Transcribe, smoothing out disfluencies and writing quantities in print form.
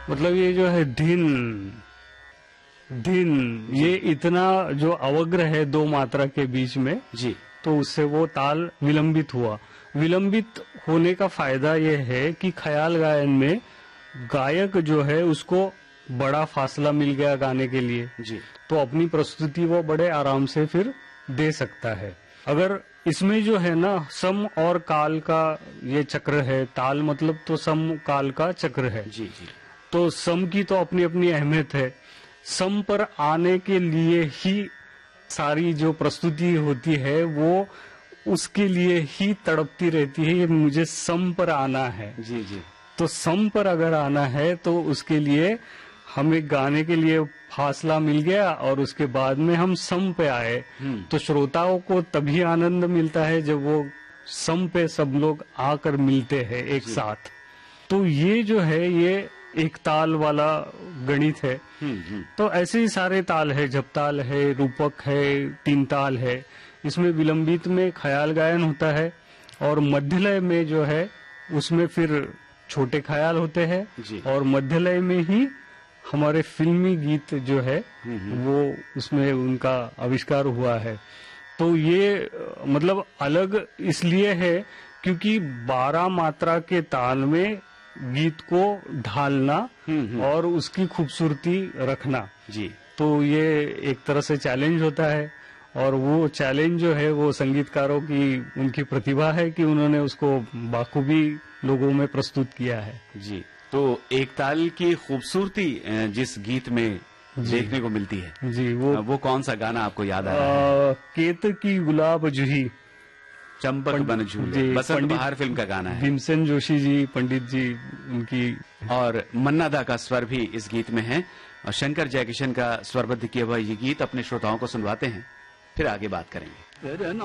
मतलब ये जो है धिन धिन, ये इतना जो अवग्र है दो मात्रा के बीच में जी, तो उससे वो ताल विलंबित हुआ। विलंबित होने का फायदा ये है कि ख्याल गायन में गायक जो है उसको बड़ा फासला मिल गया गाने के लिए, जी, तो अपनी प्रस्तुति वो बड़े आराम से फिर दे सकता है। अगर इसमें जो है ना सम और काल का ये चक्र है, ताल मतलब तो सम काल का चक्र है, जी, जी, तो सम की तो अपनी अपनी अहमियत है। सम पर आने के लिए ही सारी जो प्रस्तुति होती है वो उसके लिए ही तड़पती रहती है, ये मुझे सम पर आना है। जी, जी, तो सम पर अगर आना है तो उसके लिए हमें गाने के लिए फासला मिल गया और उसके बाद में हम सम पे आए, तो श्रोताओं को तभी आनंद मिलता है जब वो सम पे सब लोग आकर मिलते हैं एक साथ। तो ये जो है ये एक ताल वाला गणित है। तो ऐसे ही सारे ताल है, झपताल है, रूपक है, तीन ताल है। इसमें विलंबित में ख्याल गायन होता है और मध्यलय में जो है उसमें फिर छोटे ख्याल होते हैं और मध्यलय में ही हमारे फिल्मी गीत जो है वो उसमें उनका आविष्कार हुआ है। तो ये मतलब अलग इसलिए है क्योंकि 12 मात्रा के ताल में गीत को ढालना और उसकी खूबसूरती रखना, जी, तो ये एक तरह से चैलेंज होता है और वो चैलेंज जो है वो संगीतकारों की उनकी प्रतिभा है कि उन्होंने उसको बाखूबी लोगों में प्रस्तुत किया है। जी। तो एक ताल की खूबसूरती जिस गीत में देखने को मिलती है जी, वो कौन सा गाना आपको याद आ रहा है? केत की गुलाब जूही, चंपक बन झूले, बसंत बहार फिल्म का गाना है। भीमसेन जोशी जी, पंडित जी उनकी, और मन्ना दा का स्वर भी इस गीत में है और शंकर जयकिशन का स्वरबद्ध किया हुआ ये गीत अपने श्रोताओं को सुनवाते हैं, फिर आगे बात करेंगे।